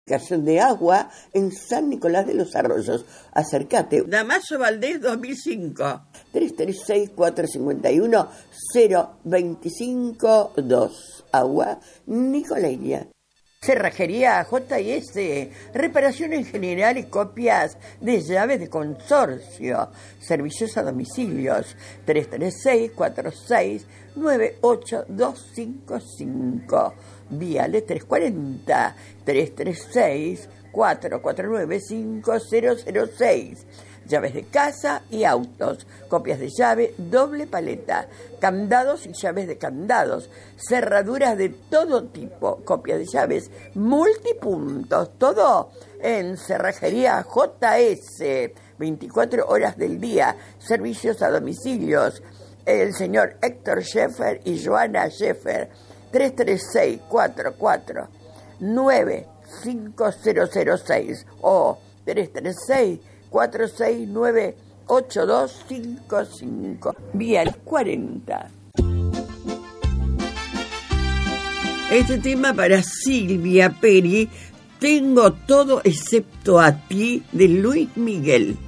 Casión de agua en San Nicolás de los Arroyos. Acércate. Damaso Valdés 2005. 336-451-025-2. Agua Nicoleña. Cerrajería J&S, reparación en general y copias de llaves de consorcio, servicios a domicilios, 336-46-98255, Viale 340, 336-449-5006, llaves de casa y autos, copias de llave doble paleta, candados y llaves de candados, cerraduras de todo tipo, copias de llaves multipuntos, todo en Cerrajería J&S, 24 horas del día, servicios a domicilios, el señor Héctor Scheffer y Joana Scheffer, 336-449-5006 o 336-469-8255, vía el 40. Este tema para Silvia Peri, Tengo todo excepto a ti, de Luis Miguel.